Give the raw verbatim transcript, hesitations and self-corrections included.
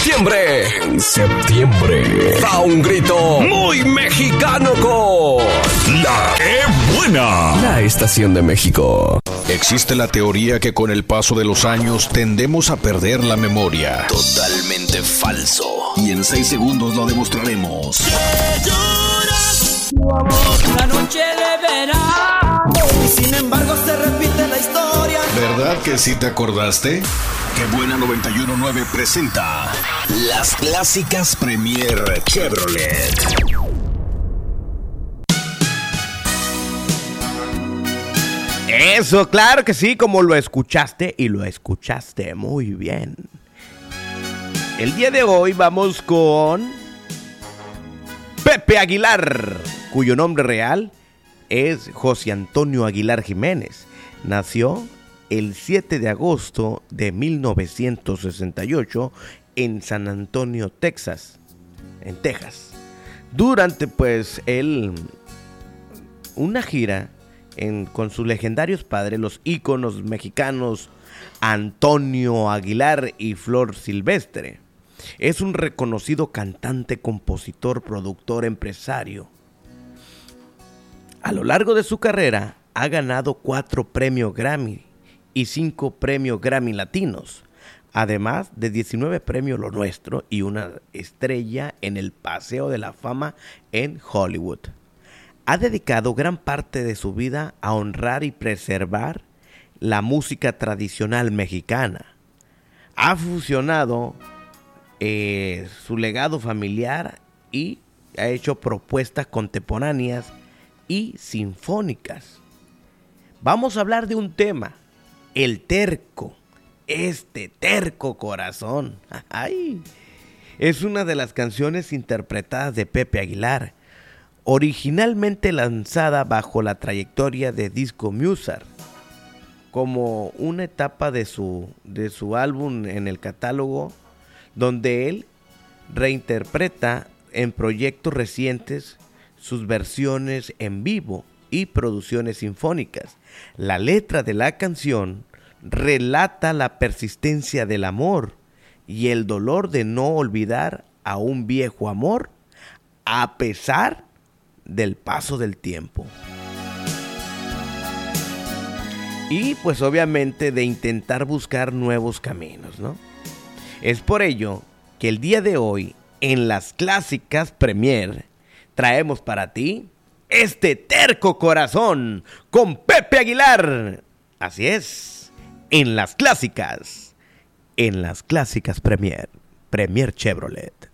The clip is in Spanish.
Septiembre, en septiembre, da un grito muy mexicano con La ¡Qué Buena! La estación de México. Existe la teoría que con el paso de los años tendemos a perder la memoria. Totalmente falso. Y en seis segundos lo demostraremos. Que lloras tu amor la noche de verano, y sin embargo se repite la historia. ¿Verdad que sí te acordaste? Qué Buena noventa y uno punto nueve presenta las clásicas Premier Chevrolet. Eso, claro que sí, como lo escuchaste y lo escuchaste muy bien. El día de hoy vamos con Pepe Aguilar, cuyo nombre real es José Antonio Aguilar Jiménez. Nació el siete de agosto de mil novecientos sesenta y ocho en San Antonio, Texas, en Texas. Durante pues él una gira en, con sus legendarios padres, los íconos mexicanos Antonio Aguilar y Flor Silvestre. Es un reconocido cantante, compositor, productor, empresario. A lo largo de su carrera ha ganado cuatro premios Grammy y cinco premios Grammy Latinos, además de diecinueve premios Lo Nuestro y una estrella en el Paseo de la Fama en Hollywood. Ha dedicado gran parte de su vida a honrar y preservar la música tradicional mexicana. Ha fusionado eh, su legado familiar y ha hecho propuestas contemporáneas y sinfónicas. Vamos a hablar de un tema, el terco, este terco corazón. Ay, es una de las canciones interpretadas de Pepe Aguilar, originalmente lanzada bajo la trayectoria de Disco Music, como una etapa de su, de su álbum en el catálogo, donde él reinterpreta en proyectos recientes sus versiones en vivo y producciones sinfónicas. La letra de la canción relata la persistencia del amor y el dolor de no olvidar a un viejo amor a pesar del paso del tiempo. Y pues obviamente de intentar buscar nuevos caminos, ¿no? Es por ello que el día de hoy en las clásicas Premier traemos para ti este terco corazón con Pepe Aguilar. Así es, en las clásicas, en las clásicas Premier, Premier Chevrolet.